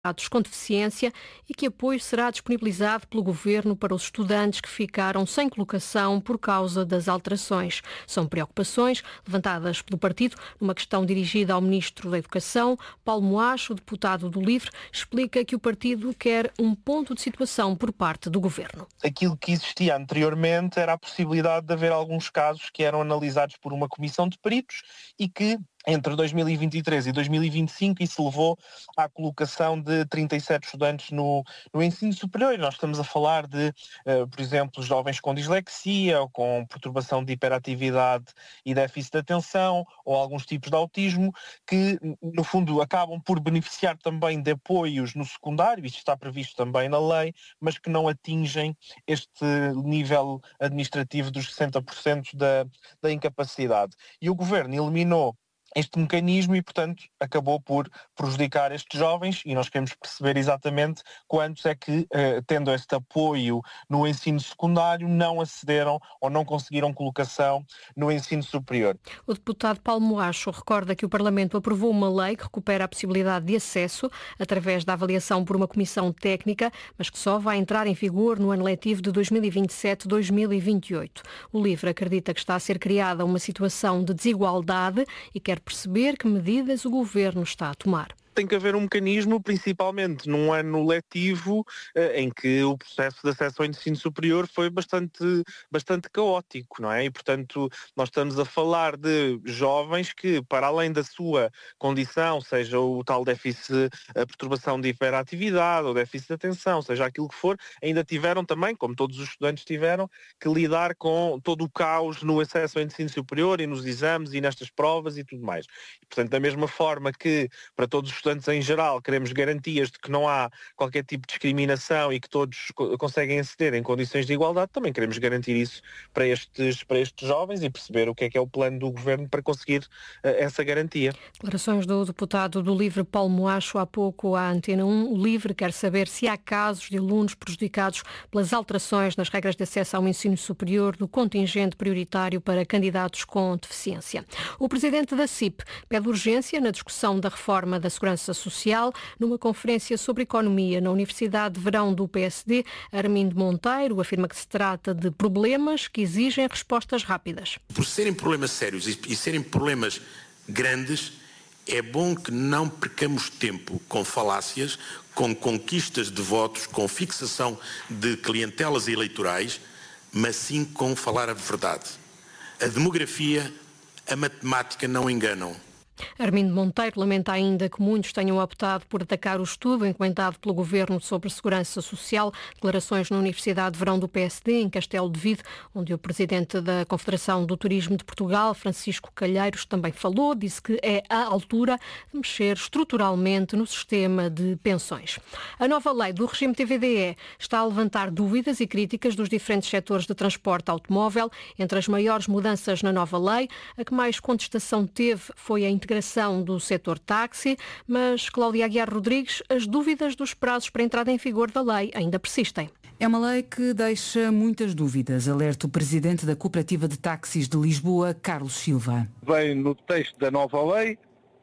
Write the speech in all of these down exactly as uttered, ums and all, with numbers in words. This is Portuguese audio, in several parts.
com deficiência e que apoio será disponibilizado pelo Governo para os estudantes que ficaram sem colocação por causa das alterações. São preocupações levantadas pelo partido numa questão dirigida ao Ministro da Educação. Paulo Moacho, deputado do LIVRE, explica que o partido quer um ponto de situação por parte do Governo. Aquilo que existia anteriormente era a possibilidade de haver alguns casos que eram analisados por uma comissão de peritos e que entre dois mil e vinte e três e dois mil e vinte e cinco isso levou à colocação de trinta e sete estudantes no, no ensino superior. Nós estamos a falar de, uh, por exemplo, jovens com dislexia ou com perturbação de hiperatividade e déficit de atenção ou alguns tipos de autismo que, no fundo, acabam por beneficiar também de apoios no secundário, isto está previsto também na lei, mas que não atingem este nível administrativo dos sessenta por cento da, da incapacidade. E o Governo eliminou este mecanismo e, portanto, acabou por prejudicar estes jovens e nós queremos perceber exatamente quantos é que, eh, tendo este apoio no ensino secundário, não acederam ou não conseguiram colocação no ensino superior. O deputado Paulo Moacho recorda que o Parlamento aprovou uma lei que recupera a possibilidade de acesso através da avaliação por uma comissão técnica, mas que só vai entrar em vigor no ano letivo de dois mil e vinte e sete a dois mil e vinte e oito. O LIVRE acredita que está a ser criada uma situação de desigualdade e quer perceber que medidas o Governo está a tomar. Tem que haver um mecanismo, principalmente num ano letivo, em que o processo de acesso ao ensino superior foi bastante, bastante caótico, não é? E, portanto, nós estamos a falar de jovens que, para além da sua condição, seja o tal déficit, a perturbação de hiperatividade ou déficit de atenção, seja aquilo que for, ainda tiveram também, como todos os estudantes tiveram, que lidar com todo o caos no acesso ao ensino superior e nos exames e nestas provas e tudo mais. E, portanto, da mesma forma que, para todos os estudantes em geral, queremos garantias de que não há qualquer tipo de discriminação e que todos conseguem aceder em condições de igualdade, também queremos garantir isso para estes, para estes jovens e perceber o que é que é o plano do Governo para conseguir uh, essa garantia. Declarações do deputado do LIVRE, Paulo Moacho, há pouco à Antena um. O LIVRE quer saber se há casos de alunos prejudicados pelas alterações nas regras de acesso ao ensino superior do contingente prioritário para candidatos com deficiência. O presidente da C I P pede urgência na discussão da reforma da segurança Social. Numa conferência sobre economia na Universidade de Verão do P S D, Armindo Monteiro afirma que se trata de problemas que exigem respostas rápidas. Por serem problemas sérios e serem problemas grandes, é bom que não percamos tempo com falácias, com conquistas de votos, com fixação de clientelas eleitorais, mas sim com falar a verdade. A demografia, a matemática não enganam. Armindo Monteiro lamenta ainda que muitos tenham optado por atacar o estudo encomendado pelo Governo sobre segurança social. Declarações na Universidade de Verão do P S D, em Castelo de Vide, onde o presidente da Confederação do Turismo de Portugal, Francisco Calheiros, também falou. Disse que é à altura de mexer estruturalmente no sistema de pensões. A nova lei do regime T V D E está a levantar dúvidas e críticas dos diferentes setores de transporte automóvel. Entre as maiores mudanças na nova lei, a que mais contestação teve foi a integração do setor táxi, mas, Cláudia Aguiar Rodrigues, as dúvidas dos prazos para a entrada em vigor da lei ainda persistem. É uma lei que deixa muitas dúvidas, alerta o presidente da Cooperativa de Táxis de Lisboa, Carlos Silva. Vem no texto da nova lei,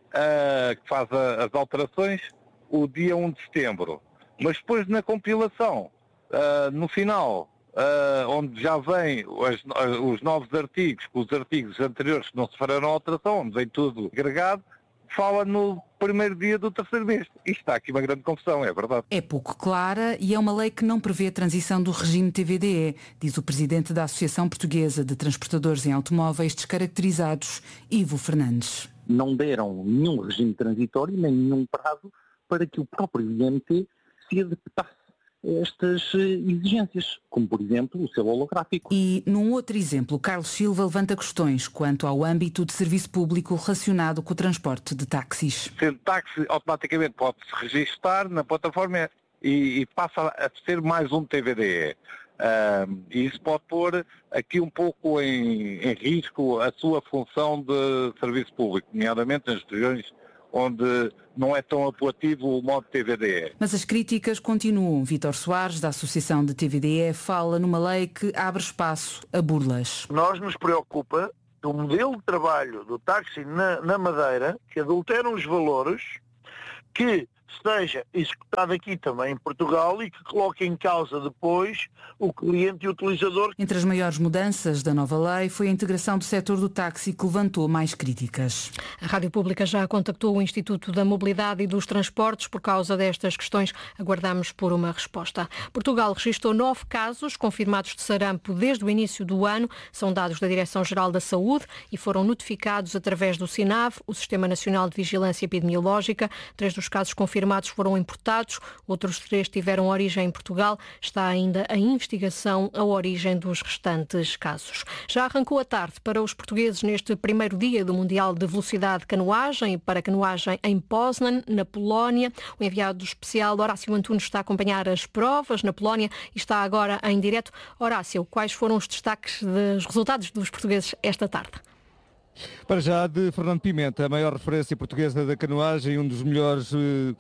uh, que faz a, as alterações, o dia um de setembro. Mas depois na compilação, uh, no final, uh, onde já vêm as, os novos artigos, com os artigos anteriores que não sofreram alteração, onde vem tudo agregado, fala no primeiro dia do terceiro mês. Isto está aqui uma grande confusão, é verdade. É pouco clara e é uma lei que não prevê a transição do regime T V D E, diz o presidente da Associação Portuguesa de Transportadores em Automóveis Descaracterizados, Ivo Fernandes. Não deram nenhum regime transitório, nem nenhum prazo para que o próprio I M T se adaptasse a estas exigências, como por exemplo o seu holográfico. E num outro exemplo, Carlos Silva levanta questões quanto ao âmbito de serviço público relacionado com o transporte de táxis. Sendo táxi, automaticamente pode-se registar na plataforma e, e passa a ser mais um T V D E. Uh, e isso pode pôr aqui um pouco em, em risco a sua função de serviço público, nomeadamente nas regiões onde não é tão apelativo o modo T V D E. Mas as críticas continuam. Vítor Soares, da Associação de T V D E, fala numa lei que abre espaço a burlas. Nós nos preocupa o modelo de trabalho do táxi na, na Madeira, que adulteram os valores, que seja executado aqui também em Portugal e que coloque em causa depois o cliente e o utilizador. Entre as maiores mudanças da nova lei foi a integração do setor do táxi, que levantou mais críticas. A Rádio Pública já contactou o Instituto da Mobilidade e dos Transportes por causa destas questões. Aguardamos por uma resposta. Portugal registrou nove casos confirmados de sarampo desde o início do ano. São dados da Direção-Geral da Saúde e foram notificados através do SINAV, o Sistema Nacional de Vigilância Epidemiológica. Três dos casos confirmados foram importados, outros três tiveram origem em Portugal. Está ainda a investigação a origem dos restantes casos. Já arrancou a tarde para os portugueses neste primeiro dia do Mundial de Velocidade de Canoagem e para canoagem em Poznan, na Polónia. O enviado especial Horácio Antunes está a acompanhar as provas na Polónia e está agora em direto. Horácio, quais foram os destaques dos resultados dos portugueses esta tarde? Para já, de Fernando Pimenta, a maior referência portuguesa da canoagem, um dos melhores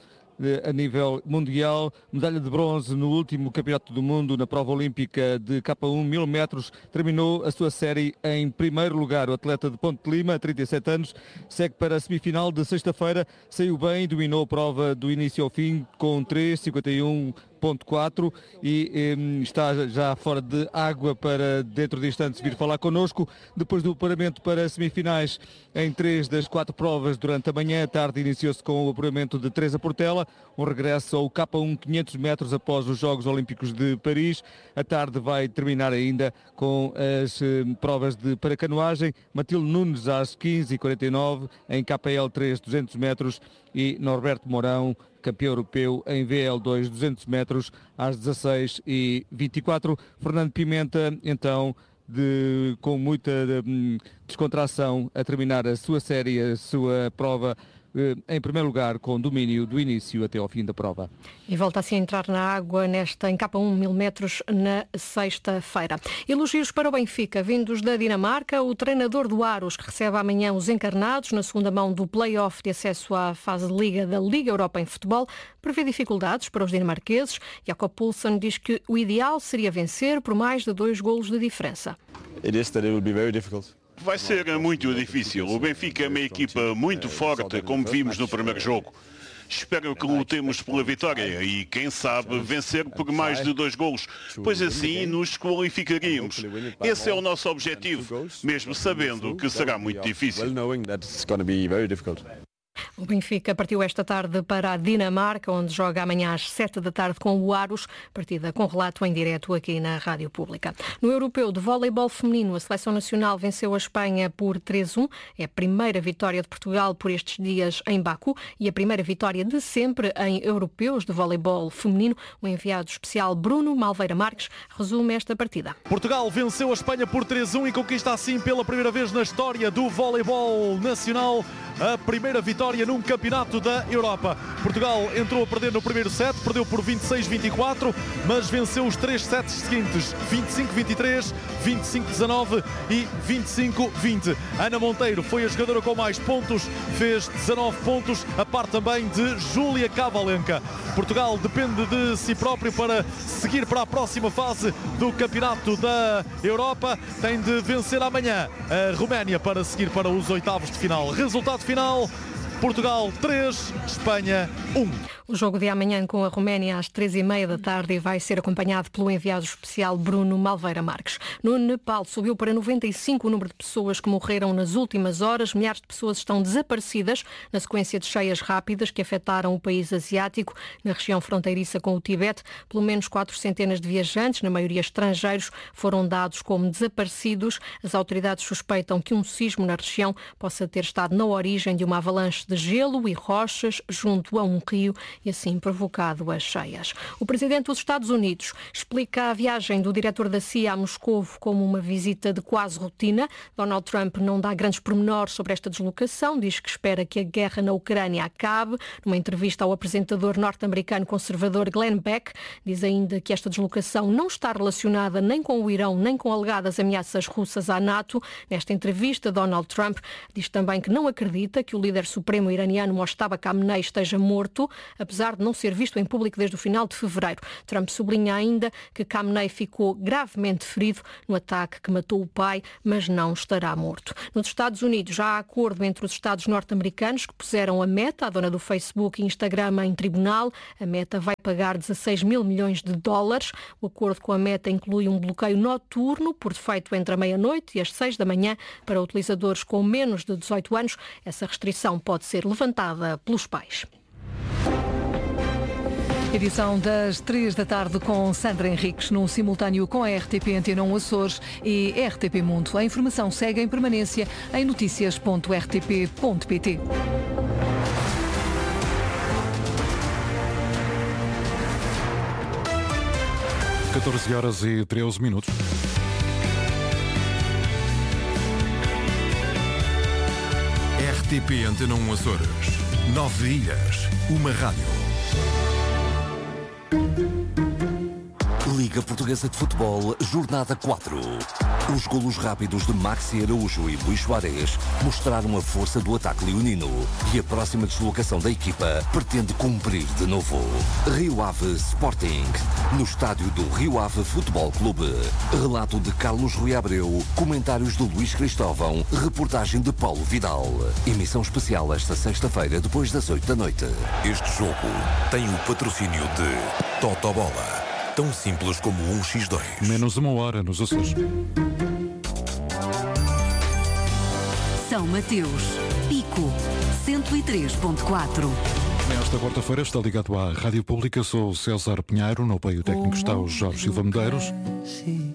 a nível mundial, medalha de bronze no último Campeonato do Mundo na prova olímpica de K um mil metros, terminou a sua série em primeiro lugar. O atleta de Ponte de Lima, trinta e sete anos, segue para a semifinal de sexta-feira, saiu bem e dominou a prova do início ao fim com três cinquenta e um ponto quatro e eh, está já fora de água para dentro de instantes vir falar connosco. Depois do apuramento para semifinais em três das quatro provas durante a manhã, a tarde iniciou-se com o apuramento de Teresa Portela, um regresso ao K um quinhentos metros após os Jogos Olímpicos de Paris. A tarde vai terminar ainda com as eh, provas de paracanoagem. Matilde Nunes às quinze e quarenta e nove em K L três duzentos metros e Norberto Mourão, campeão europeu em V L dois duzentos metros às dezasseis e vinte e quatro. Fernando Pimenta, então, de, com muita de, descontração, a terminar a sua série, a sua prova em primeiro lugar, com domínio do início até ao fim da prova. E volta assim a entrar na água nesta em K um mil metros na sexta-feira. Elogios para o Benfica, vindos da Dinamarca. O treinador do Aros, que recebe amanhã os encarnados na segunda mão do play-off de acesso à fase de Liga da Liga Europa em Futebol, prevê dificuldades para os dinamarqueses. Jakob Poulsen diz que o ideal seria vencer por mais de dois golos de diferença. It is that it will be very difficult. Vai ser muito difícil. O Benfica é uma equipa muito forte, como vimos no primeiro jogo. Espero que lutemos pela vitória e, quem sabe, vencer por mais de dois golos, pois assim nos qualificaríamos. Esse é o nosso objetivo, mesmo sabendo que será muito difícil. O Benfica partiu esta tarde para a Dinamarca, onde joga amanhã às sete da tarde com o Aros, partida com relato em direto aqui na Rádio Pública. No Europeu de Voleibol Feminino, a Seleção Nacional venceu a Espanha por três a um. É a primeira vitória de Portugal por estes dias em Baku e a primeira vitória de sempre em Europeus de Voleibol Feminino. O enviado especial Bruno Malveira Marques resume esta partida. Portugal venceu a Espanha por três a um e conquista assim pela primeira vez na história do voleibol nacional a primeira vitória num campeonato da Europa. Portugal entrou a perder no primeiro set, perdeu por vinte e seis a vinte e quatro, mas venceu os três sets seguintes, vinte e cinco a vinte e três, vinte e cinco a dezanove e vinte e cinco a vinte. Ana Monteiro foi a jogadora com mais pontos, fez dezanove pontos, a par também de Júlia Cavalenca. Portugal depende de si próprio para seguir para a próxima fase do campeonato da Europa. Tem de vencer amanhã a Roménia para seguir para os oitavos de final. Resultado final: Portugal três, Espanha um. O jogo de amanhã com a Roménia às três e meia da tarde e vai ser acompanhado pelo enviado especial Bruno Malveira Marques. No Nepal subiu para noventa e cinco o número de pessoas que morreram nas últimas horas. Milhares de pessoas estão desaparecidas na sequência de cheias rápidas que afetaram o país asiático. Na região fronteiriça com o Tibete, pelo menos quatro centenas de viajantes, na maioria estrangeiros, foram dados como desaparecidos. As autoridades suspeitam que um sismo na região possa ter estado na origem de uma avalanche de gelo e rochas junto a um rio e assim provocado as cheias. O presidente dos Estados Unidos explica a viagem do diretor da C I A a Moscovo como uma visita de quase rotina. Donald Trump não dá grandes pormenores sobre esta deslocação, diz que espera que a guerra na Ucrânia acabe. Numa entrevista ao apresentador norte-americano conservador Glenn Beck, diz ainda que esta deslocação não está relacionada nem com o Irão, nem com alegadas ameaças russas à NATO. Nesta entrevista, Donald Trump diz também que não acredita que o líder supremo Supremo iraniano Mojtaba Khamenei esteja morto, apesar de não ser visto em público desde o final de fevereiro. Trump sublinha ainda que Khamenei ficou gravemente ferido no ataque que matou o pai, mas não estará morto. Nos Estados Unidos já há acordo entre os Estados norte-americanos que puseram a Meta, a dona do Facebook e Instagram, em tribunal. A Meta vai pagar dezasseis mil milhões de dólares. O acordo com a Meta inclui um bloqueio noturno por defeito entre a meia-noite e as seis da manhã para utilizadores com menos de dezoito anos. Essa restrição pode ser levantada pelos pais. Edição das três da tarde com Sandra Henriques, num simultâneo com a R T P Antena um Açores e R T P Mundo. A informação segue em permanência em notícias ponto r t p ponto p t. catorze horas e treze minutos. R T P Antena um Açores. Nove ilhas, uma rádio. Liga Portuguesa de Futebol, Jornada quatro. Os golos rápidos de Maxi Araújo e Luís Soares mostraram a força do ataque leonino e a próxima deslocação da equipa pretende cumprir de novo. Rio Ave Sporting, no estádio do Rio Ave Futebol Clube. Relato de Carlos Rui Abreu, comentários de Luís Cristóvão, reportagem de Paulo Vidal. Emissão especial esta sexta-feira, depois das oito da noite. Este jogo tem o patrocínio de Totobola. Tão simples como um por dois. Menos uma hora nos Açores. São Mateus, Pico, cento e três ponto quatro. Nesta quarta-feira está ligado à Rádio Pública. Sou o César Pinheiro. No apoio técnico está o Jorge Silva Medeiros.